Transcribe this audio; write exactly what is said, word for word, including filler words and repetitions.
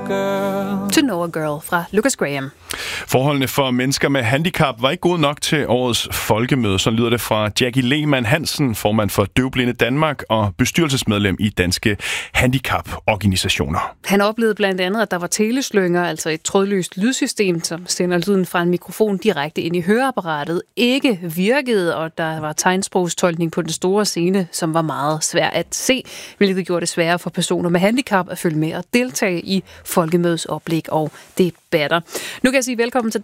girl. To Know a Girl fra Lucas Graham. Forholdene for mennesker med handicap var ikke gode nok til årets folkemøde. Så lyder det fra Jackie Lehmann Hansen, formand for Døvblinde Danmark og bestyrelsesmedlem i Danske Handicaporganisationer. Han oplevede blandt andet, at der var teleslynger, altså et trådløst lydsystem, som sender lyden fra en mikrofon direkte ind i høreapparatet, ikke virkede, og der var tegnsprogstolkning på den store scene, som var meget svær at se, hvilket gjorde det sværere for personer med handicap at følge med og deltage i folkemødes oplæg og debatter. Nu kan jeg sige velkommen til